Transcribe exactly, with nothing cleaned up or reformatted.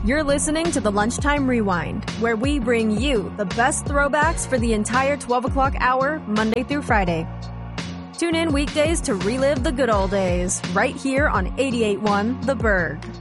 You're listening to the Lunchtime Rewind, where we bring you the best throwbacks for the entire twelve o'clock hour, Monday through Friday. Tune in weekdays to relive the good old days, right here on eighty-eight point one The Berg.